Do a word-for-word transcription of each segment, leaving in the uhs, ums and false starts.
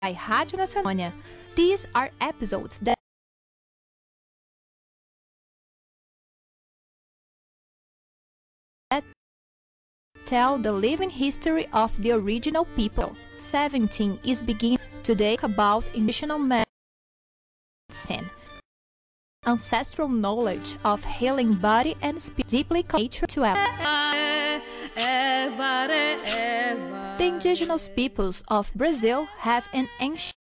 by Rádio Nacional. These are episodes that tell the living history of the original people. seventeen is beginning today about traditional medicine, ancestral knowledge of healing body and spirit, deeply connected to us. The indigenous peoples of Brazil have an ancient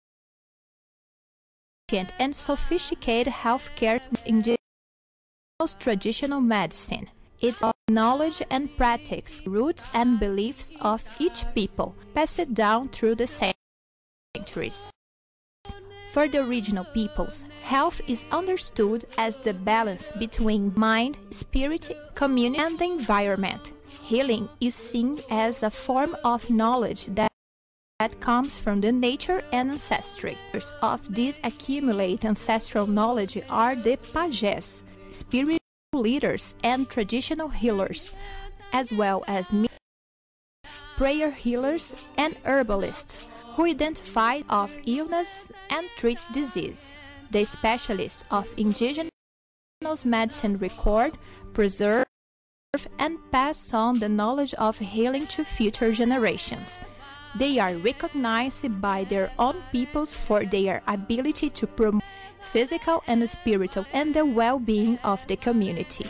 and sophisticated healthcare. Indigenous traditional medicine, its knowledge and practice, roots and beliefs of each people, passed down through the centuries. For the original peoples, health is understood as the balance between mind, spirit, community, and the environment. Healing is seen as a form of knowledge that, that comes from the nature and ancestry. Of this accumulated ancestral knowledge are the pajés, spiritual leaders and traditional healers, as well as prayer healers and herbalists, who identify of illness and treat disease. The specialists of indigenous medicine record, preserve, and pass on the knowledge of healing to future generations. They are recognized by their own peoples for their ability to promote physical and spiritual and the well-being of the community.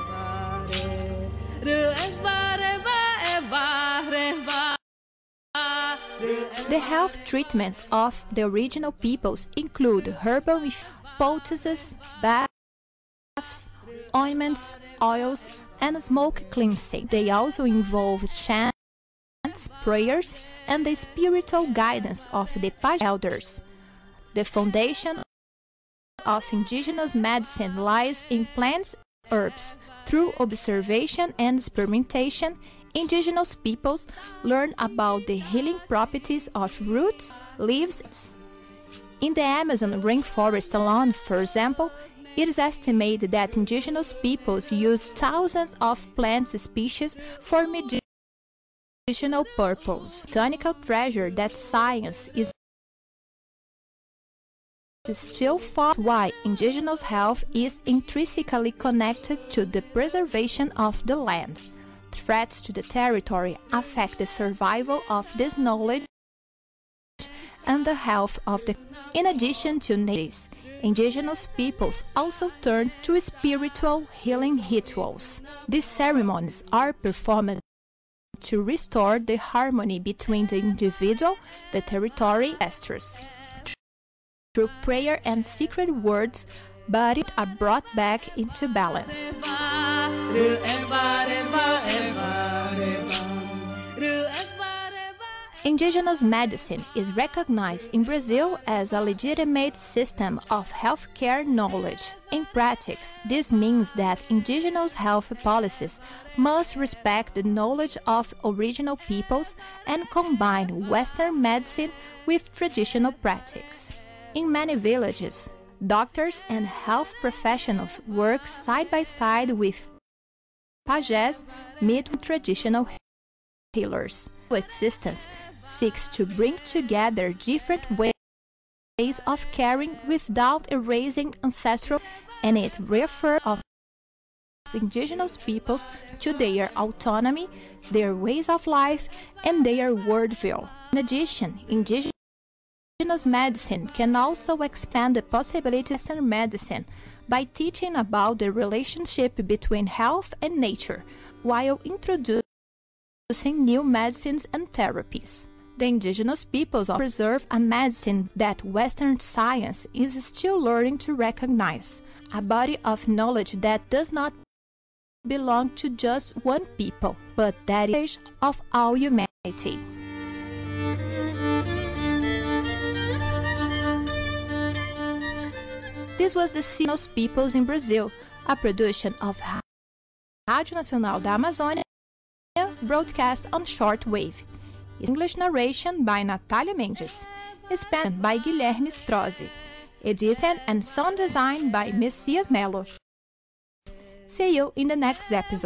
The health treatments of the original peoples include herbal poultices, baths, ointments, oils, and smoke cleansing. They also involve chants, prayers, and the spiritual guidance of the pajé elders. The foundation of indigenous medicine lies in plants and herbs. Through observation and experimentation, indigenous peoples learn about the healing properties of roots, leaves. In the Amazon rainforest alone, for example, it is estimated that indigenous peoples use thousands of plant species for medicinal purposes. Botanical treasure that science is still far why indigenous health is intrinsically connected to the preservation of the land. Threats to the territory affect the survival of this knowledge and the health of the. In addition to this, indigenous peoples also turn to spiritual healing rituals. These ceremonies are performed to restore the harmony between the individual, the territory, and ancestors. Through prayer and secret words, bodies are brought back into balance. Indigenous medicine is recognized in Brazil as a legitimate system of healthcare knowledge. In practice, this means that indigenous health policies must respect the knowledge of original peoples and combine Western medicine with traditional practice. In many villages, doctors and health professionals work side by side with pajés, meet with traditional healers. Existence seeks to bring together different ways of caring without erasing ancestral, and it refers of indigenous peoples to their autonomy, their ways of life, and their worldview. In addition, indigenous medicine can also expand the possibilities in medicine by teaching about the relationship between health and nature, while introducing new medicines and therapies. The indigenous peoples preserve a medicine that Western science is still learning to recognize, a body of knowledge that does not belong to just one people, but that is of all humanity. This was the Indigenous Peoples in Brazil, a production of Rádio Nacional da Amazônia, broadcast on shortwave. English narration by Natália Mendes, expanded by Guilherme Strozzi, edited and sound design by Messias Melo. See you in the next episode.